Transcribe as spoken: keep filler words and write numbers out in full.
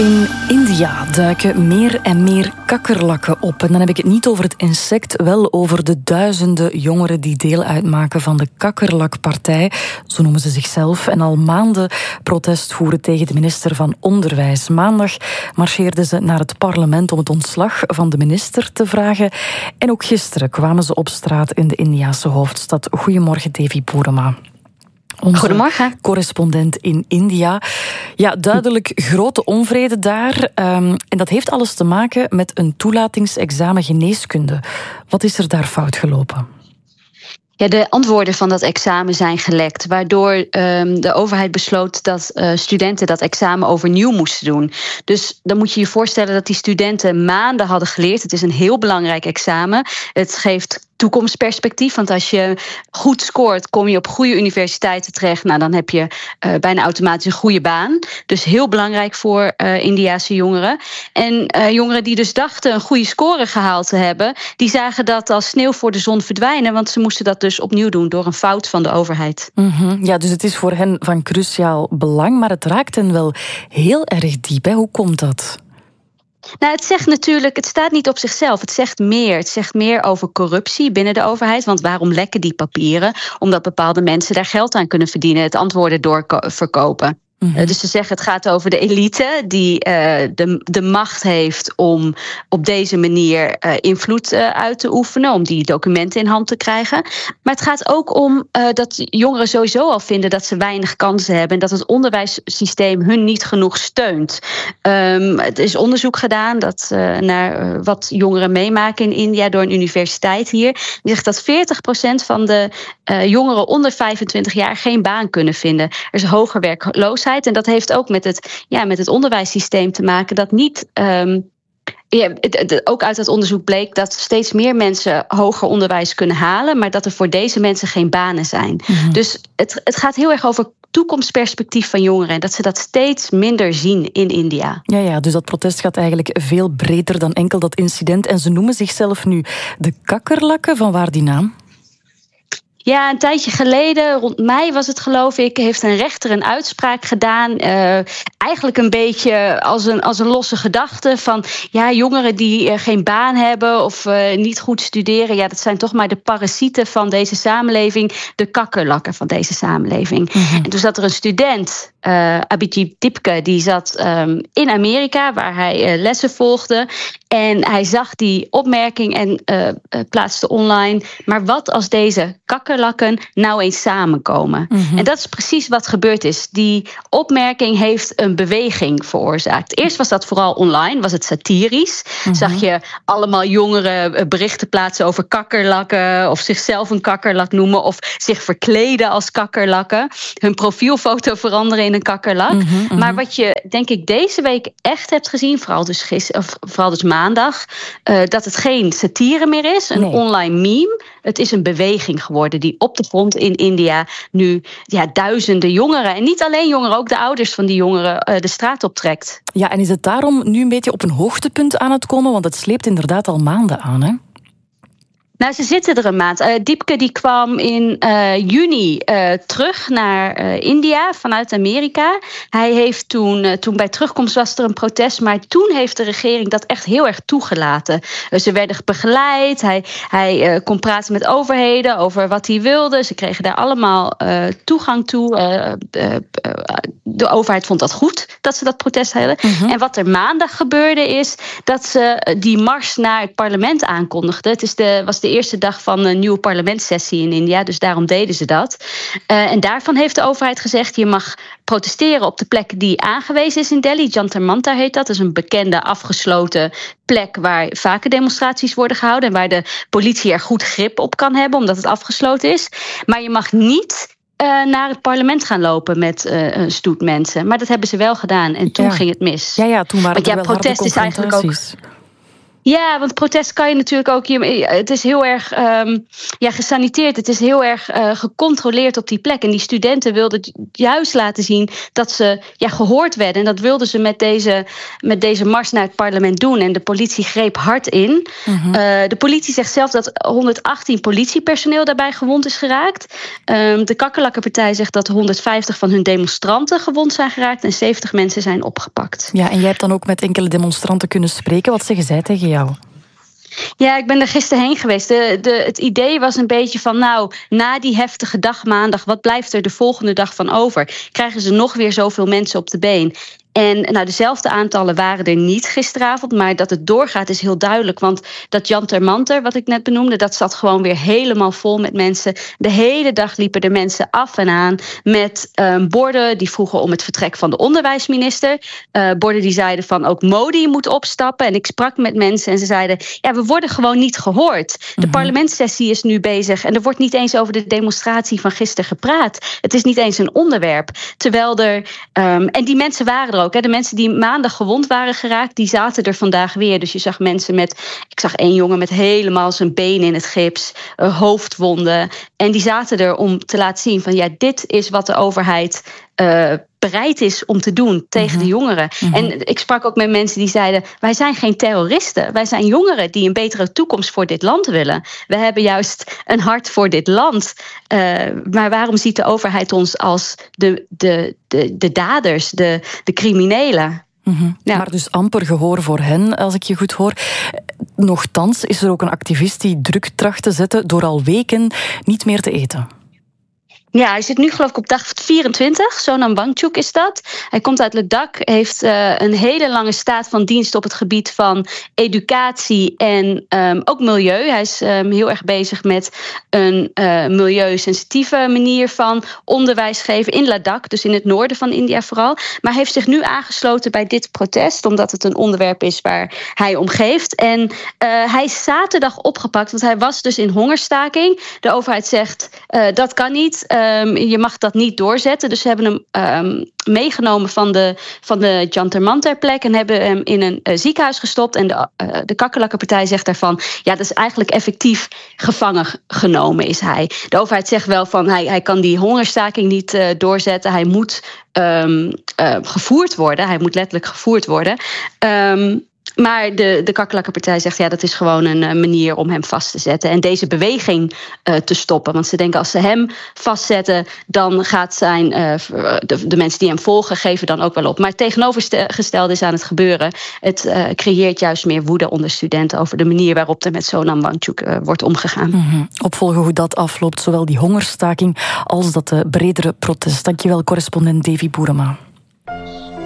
In India duiken meer en meer kakkerlakken op. En dan heb ik het niet over het insect, wel over de duizenden jongeren die deel uitmaken van de Kakkerlakpartij. Zo noemen ze zichzelf. En al maanden protest voeren tegen de minister van Onderwijs. Maandag marcheerden ze naar het parlement om het ontslag van de minister te vragen. En ook gisteren kwamen ze op straat in de Indiase hoofdstad. Goedemorgen, Devi Boerema. Onze Goedemorgen. Correspondent in India. Ja, duidelijk grote onvrede daar. Um, en dat heeft alles te maken met een toelatingsexamen geneeskunde. Wat is er daar fout gelopen? Ja, de antwoorden van dat examen zijn gelekt, waardoor um, de overheid besloot dat uh, studenten dat examen overnieuw moesten doen. Dus dan moet je je voorstellen dat die studenten maanden hadden geleerd. Het is een heel belangrijk examen. Het geeft toekomstperspectief, want als je goed scoort, kom je op goede universiteiten terecht. Nou, dan heb je uh, bijna automatisch een goede baan. Dus heel belangrijk voor uh, Indiase jongeren. En uh, jongeren die dus dachten een goede score gehaald te hebben, die zagen dat als sneeuw voor de zon verdwijnen, want ze moesten dat dus opnieuw doen door een fout van de overheid. Mm-hmm. Ja, dus het is voor hen van cruciaal belang, maar het raakt hen wel heel erg diep. Hè? Hoe komt dat? Nou, het zegt natuurlijk, het staat niet op zichzelf. Het zegt meer. Het zegt meer over corruptie binnen de overheid. Want waarom lekken die papieren? Omdat bepaalde mensen daar geld aan kunnen verdienen. Het antwoorden doorverkopen. Mm-hmm. Dus ze zeggen het gaat over de elite die uh, de, de macht heeft om op deze manier uh, invloed uh, uit te oefenen, om die documenten in hand te krijgen. Maar het gaat ook om uh, dat jongeren sowieso al vinden dat ze weinig kansen hebben en dat het onderwijssysteem hun niet genoeg steunt. Um, het is onderzoek gedaan dat, uh, naar uh, wat jongeren meemaken in India door een universiteit hier. Die zegt dat veertig procent van de uh, jongeren onder vijfentwintig jaar geen baan kunnen vinden. Er is hoge werkloosheid. En dat heeft ook met het, ja, met het onderwijssysteem te maken dat niet. Um, ja, het, het, ook uit het onderzoek bleek dat steeds meer mensen hoger onderwijs kunnen halen, maar dat er voor deze mensen geen banen zijn. Mm-hmm. Dus het, het gaat heel erg over toekomstperspectief van jongeren en dat ze dat steeds minder zien in India. Ja, ja, dus dat protest gaat eigenlijk veel breder dan enkel dat incident. En ze noemen zichzelf nu de kakkerlakken. Van waar die naam? Ja, een tijdje geleden, rond mei was het geloof ik, heeft een rechter een uitspraak gedaan. Uh, eigenlijk een beetje als een, als een losse gedachte van ja, jongeren die uh, geen baan hebben of uh, niet goed studeren. Ja, dat zijn toch maar de parasieten van deze samenleving, de kakkerlakken van deze samenleving. Mm-hmm. En toen zat er een student, uh, Abhijit Dipke, die zat um, in Amerika waar hij uh, lessen volgde. En hij zag die opmerking en uh, uh, plaatste online. Maar wat als deze kakkerlakken nou eens samenkomen? Mm-hmm. En dat is precies wat gebeurd is. Die opmerking heeft een beweging veroorzaakt. Eerst was dat vooral online, was het satirisch. Mm-hmm. Zag je allemaal jongeren berichten plaatsen over kakkerlakken, of zichzelf een kakkerlak noemen, of zich verkleden als kakkerlakken. Hun profielfoto veranderen in een kakkerlak. Mm-hmm, mm-hmm. Maar wat je, denk ik, deze week echt hebt gezien, vooral dus, gis, of vooral dus maandag, uh, dat het geen satire meer is, een nee. online meme. Het is een beweging geworden die op de grond in India nu ja, duizenden jongeren, en niet alleen jongeren, ook de ouders van die jongeren, uh, de straat optrekt. Ja, en is het daarom nu een beetje op een hoogtepunt aan het komen? Want het sleept inderdaad al maanden aan, hè? Nou, ze zitten er een maand. Uh, Dipke die kwam in uh, juni uh, terug naar uh, India vanuit Amerika. Hij heeft toen, uh, toen bij terugkomst was er een protest, maar toen heeft de regering dat echt heel erg toegelaten. Uh, ze werden begeleid. Hij, hij uh, kon praten met overheden over wat hij wilde. Ze kregen daar allemaal uh, toegang toe. Uh, uh, uh, de overheid vond dat goed dat ze dat protest hadden. Mm-hmm. En wat er maandag gebeurde is dat ze die mars naar het parlement aankondigden. Het is de, was de eerste dag van een nieuwe parlementssessie in India, dus daarom deden ze dat. Uh, en daarvan heeft de overheid gezegd, je mag protesteren op de plek die aangewezen is in Delhi. Jantar Mantar heet dat. Dat is een bekende afgesloten plek waar vaker demonstraties worden gehouden en waar de politie er goed grip op kan hebben, omdat het afgesloten is. Maar je mag niet Uh, naar het parlement gaan lopen met uh, een stoet mensen. Maar dat hebben ze wel gedaan en toen ja. ging het mis. Ja, ja, toen waren Want, er ja, wel protest harde is eigenlijk ook. Ja, want protest kan je natuurlijk ook... Het is heel erg um, ja, gesaniteerd. Het is heel erg uh, gecontroleerd op die plek. En die studenten wilden juist laten zien dat ze ja, gehoord werden. En dat wilden ze met deze, met deze mars naar het parlement doen. En de politie greep hard in. Mm-hmm. Uh, de politie zegt zelf dat honderdachttien politiepersoneel daarbij gewond is geraakt. Um, de Kakkerlakkenpartij zegt dat honderdvijftig van hun demonstranten gewond zijn geraakt. En zeventig mensen zijn opgepakt. Ja, en jij hebt dan ook met enkele demonstranten kunnen spreken. Wat zeggen zij tegen jou? Ja, ik ben er gisteren heen geweest. De, de, het idee was een beetje van, nou, na die heftige dag maandag, wat blijft er de volgende dag van over? Krijgen ze nog weer zoveel mensen op de been? En nou, dezelfde aantallen waren er niet gisteravond, maar dat het doorgaat is heel duidelijk. Want dat Janter Manter, wat ik net benoemde, dat zat gewoon weer helemaal vol met mensen. De hele dag liepen er mensen af en aan met um, borden die vroegen om het vertrek van de onderwijsminister. Uh, borden die zeiden van ook Modi moet opstappen. En ik sprak met mensen en ze zeiden, ja, we worden gewoon niet gehoord. De mm-hmm. parlementssessie is nu bezig en er wordt niet eens over de demonstratie van gisteren gepraat. Het is niet eens een onderwerp. Terwijl er, um, en die mensen waren er ook. Hè. De mensen die maandag gewond waren geraakt, die zaten er vandaag weer. Dus je zag mensen met, ik zag één jongen met helemaal zijn been in het gips, uh, hoofdwonden. En die zaten er om te laten zien van, ja, dit is wat de overheid uh, bereid is om te doen tegen mm-hmm. de jongeren. Mm-hmm. En ik sprak ook met mensen die zeiden, wij zijn geen terroristen. Wij zijn jongeren die een betere toekomst voor dit land willen. We hebben juist een hart voor dit land. Uh, maar waarom ziet de overheid ons als de, de, de, de daders, de, de criminelen? Mm-hmm. Ja. Maar dus amper gehoor voor hen, als ik je goed hoor. Nochtans is er ook een activist die druk tracht te zetten door al weken niet meer te eten. Ja, hij zit nu geloof ik op dag vierentwintig. Sonam Wangchuk is dat. Hij komt uit Ladakh, heeft uh, een hele lange staat van dienst op het gebied van educatie en um, ook milieu. Hij is um, heel erg bezig met een uh, milieusensitieve manier van onderwijs geven in Ladakh, dus in het noorden van India vooral. Maar hij heeft zich nu aangesloten bij dit protest, omdat het een onderwerp is waar hij om geeft. En uh, hij is zaterdag opgepakt, want hij was dus in hongerstaking. De overheid zegt, uh, dat kan niet. Uh, Um, je mag dat niet doorzetten. Dus ze hebben hem um, meegenomen van de, van de Janter Manter plek en hebben hem in een uh, ziekenhuis gestopt. En de, uh, de Kakkerlakkenpartij zegt daarvan, ja, dat is eigenlijk effectief gevangen genomen is hij. De overheid zegt wel van, hij, hij kan die hongerstaking niet uh, doorzetten. Hij moet um, uh, gevoerd worden. Hij moet letterlijk gevoerd worden. Um, Maar de, de Kakkerlakkenpartij zegt, ja, dat is gewoon een uh, manier om hem vast te zetten. En deze beweging uh, te stoppen. Want ze denken, als ze hem vastzetten, dan gaat zijn, uh, de, de mensen die hem volgen, geven dan ook wel op. Maar het tegenovergestelde is aan het gebeuren. Het uh, creëert juist meer woede onder studenten over de manier waarop er met Sonam Wangchuk uh, wordt omgegaan. Mm-hmm. Opvolgen hoe dat afloopt, zowel die hongerstaking als dat uh, bredere protest. Dankjewel, correspondent Davy Boerema.